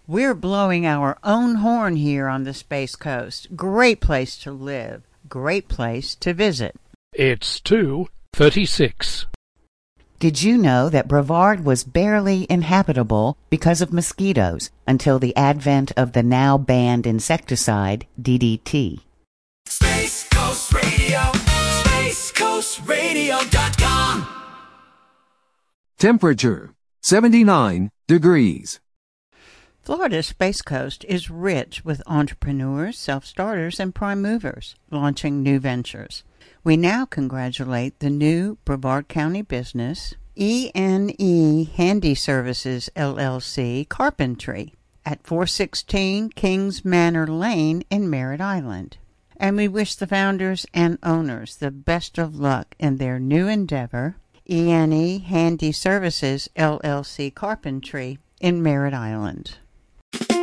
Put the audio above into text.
We're blowing our own horn here on the Space Coast. Great place to live. Great place to visit. It's 2:36. Did you know that Brevard was barely inhabitable because of mosquitoes until the advent of the now banned insecticide DDT? Space Coast Radio, SpaceCoastRadio.com. Temperature 79 degrees. Florida's Space Coast is rich with entrepreneurs, self-starters, and prime movers launching new ventures. We now congratulate the new Brevard County business, ENE Handy Services, LLC, Carpentry, at 416 Kings Manor Lane in Merritt Island. And we wish the founders and owners the best of luck in their new endeavor, ENE Handy Services, LLC, Carpentry, in Merritt Island.